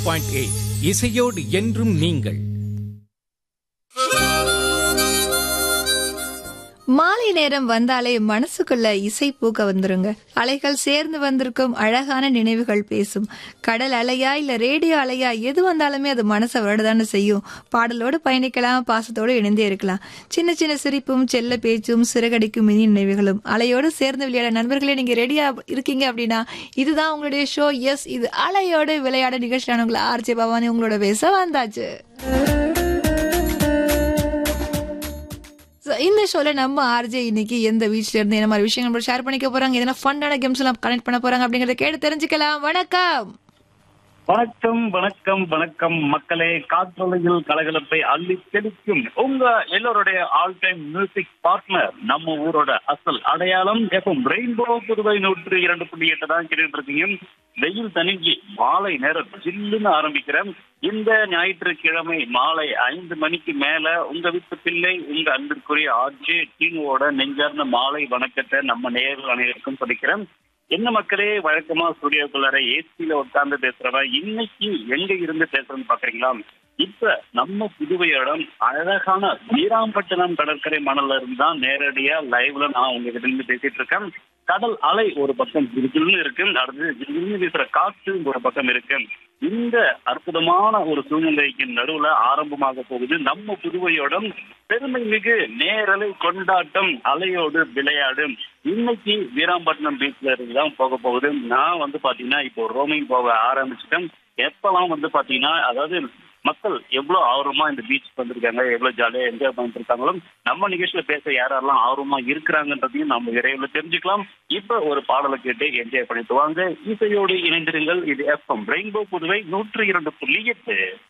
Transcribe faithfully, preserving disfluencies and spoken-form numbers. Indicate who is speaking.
Speaker 1: Point eight இசையோடு என்றும் நீங்கள்.
Speaker 2: மாலை நேரம் வந்தாலே மனசுக்குள்ள இசை பூக்க வந்துருங்க. அலைகள் சேர்ந்து வந்திருக்கும் அழகான நினைவுகள் பேசும். கடல் அலையா இல்ல ரேடியோ அலையா எது வந்தாலுமே அது மனசை வருடதானே செய்யும். பாடலோடு பயணிக்கலாம், பாசத்தோடு இணைந்தே இருக்கலாம். சின்ன சின்ன சிரிப்பும் செல்ல பேச்சும் சிறகடிக்கும் மினி நினைவுகளும். அலையோடு சேர்ந்து விளையாட நண்பர்களே நீங்க ரெடியா இருக்கீங்க அப்படின்னா இதுதான் உங்களுடைய ஷோ. எஸ், இது அலையோடு விளையாட நிகழ்ச்சியான உங்களை ஆர்ஜே பவானி உங்களோட பேச வந்தாச்சு. இந்த ஷோல நம்ம ஆர்ஜே இன்னைக்கு எந்த வீட்ல இருந்து என்ன மாதிரி விஷயங்கள் ஷேர் பண்ணிக்க போறாங்க, எதனா ஃபன்னான கேம்ஸ் எல்லாம் கனெக்ட் பண்ண போறாங்க அப்படிங்கறத கேட்டு தெரிஞ்சுக்கலாம். வணக்கம்
Speaker 3: வணக்கம் வணக்கம் வணக்கம் மக்களே. காற்றலையில் கலகலப்பை அள்ளி தெளிக்கும் உங்க எல்லோருடைய ஆல் டைம் மியூசிக் பார்ட்னர், நம்ம ஊரோட அசல் அடையாளம் எஃப்எம் ரெயின்போ புதுவை நூற்று இரண்டு புள்ளி எட்டு தான் கேட்டுட்டு இருக்கீங்க. வெயில் தனிஞ்சி மாலை நேரம் ஜில்லுன்னு ஆரம்பிக்கிறேன். இந்த ஞாயிற்றுக்கிழமை மாலை ஐந்து மணிக்கு மேல உங்க வீட்டு பிள்ளை உங்க அன்பிற்குரிய ஆர்ஜே டீனோட நெஞ்சார்ந்த மாலை வணக்கத்தை நம்ம நேரில் அனைவருக்கும் சொல்லிக்கிறேன். என்ன மக்களே, வழக்கமா ஸ்டுடியோக்குள்ளார ஏசியில உட்கார்ந்து பேசுறவன் இன்னைக்கு எங்க இருந்து பேசுறேன்னு பாக்குறீங்களா? இப்ப நம்ம புதுவையோட அழகான வீராம்பட்டினம் கடற்கரை மணல்ல இருந்து தான் நேரடியா லைவ்ல நான் உங்ககிட்ட இருந்து பேசிட்டு இருக்கேன். கடல் அலை ஒரு பக்கம் ஜில்லுன்னு இருக்கு, அடுத்து ஜில்லுன்னு வீசுற காற்று ஒரு பக்கம் இருக்கு. இந்த அற்புதமான ஒரு சூழ்நிலைக்கு நடுவுல ஆரம்பமாக போகுது நம்ம புதுவையோட பெருமை மிகு நேரலை கொண்டாட்டம் அலையோடு விளையாடும். இன்னைக்கு வீராம்பட்டினம் பீச்ல இருந்துதான் போக போகுது. நான் வந்து பாத்தீங்கன்னா இப்போ ரோமிங் போக ஆரம்பிச்சுட்டேன். எப்பெல்லாம் வந்து பாத்தீங்கன்னா, அதாவது மக்கள் எவ்வளவு ஆர்வமா இந்த பீச் வந்திருக்காங்க, எவ்வளவு ஜாலியா என்ஜாய் பண்ணிட்டு இருக்காங்களோ, நம்ம நிகழ்ச்சியில பேச யாரெல்லாம் ஆர்வமா இருக்கிறாங்கன்றதையும் நம்ம விரைவில் தெரிஞ்சுக்கலாம். இப்ப ஒரு பாடலை கேட்டு என்ஜாய் பண்ணிட்டு வாங்க. இசையோடு இணைந்திருங்கள். இது எஃப்எம் ரெயின்போ புதுவை நூற்று இரண்டு புள்ளி எட்டு.